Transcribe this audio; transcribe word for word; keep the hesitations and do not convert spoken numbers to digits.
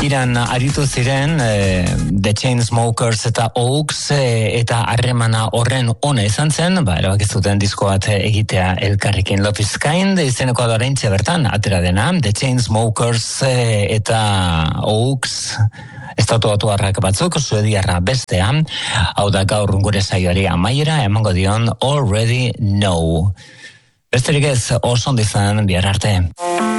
biran aritu ziren eh, The Chainsmokers eta Oaks eh, eta harremana horren ona izan zen, ba, erabaki zuten disko bat egitea elkarrekin. Love is Kind izeneko da oraintxe bertan atera dena, The Chainsmokers eh, eta Oaks estatuatu harrak batzuk, suediarra bestean, hau da gaur gure saioari amaiera emango dion Already Know. Besterik ez, oso ondo izan, bihar arte.